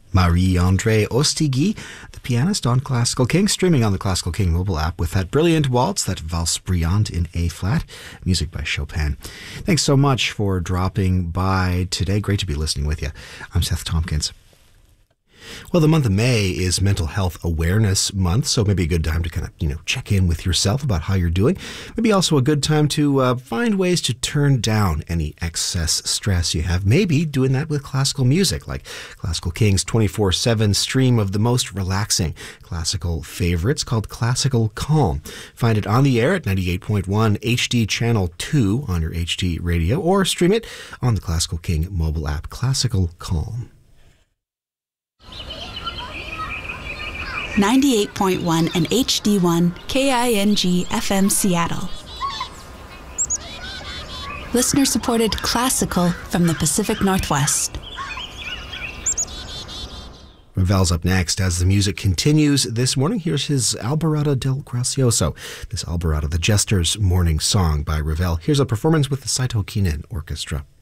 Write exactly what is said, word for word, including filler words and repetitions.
Marie-André Ostigui, the pianist on Classical King, streaming on the Classical King mobile app with that brilliant waltz, that Valse Brillante in A-flat, music by Chopin. Thanks so much for dropping by today. Great to be listening with you. I'm Seth Tompkins. Well, the month of May is Mental Health Awareness Month, so maybe a good time to kind of, you know, check in with yourself about how you're doing. Maybe also a good time to uh, find ways to turn down any excess stress you have. Maybe doing that with classical music, like Classical King's twenty-four seven stream of the most relaxing classical favorites called Classical Calm. Find it on the air at ninety-eight point one H D Channel two on your H D radio, or stream it on the Classical King mobile app, Classical Calm. ninety-eight point one and H D one K I N G F M Seattle. Listener-supported classical from the Pacific Northwest. Ravel's up next as the music continues this morning. Here's his Alborada del Gracioso, this Alborada, the Jester's Morning Song by Ravel. Here's a performance with the Saito Kinen Orchestra.